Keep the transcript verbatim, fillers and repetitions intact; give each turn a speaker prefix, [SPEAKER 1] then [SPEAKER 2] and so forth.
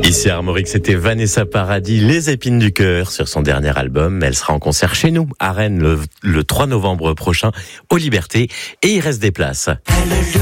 [SPEAKER 1] Ici à Armorique, c'était Vanessa Paradis, Les Épines du Cœur, sur son dernier album. Elle sera en concert chez nous, à Rennes, le, le trois novembre prochain, aux Libertés, et il reste des places.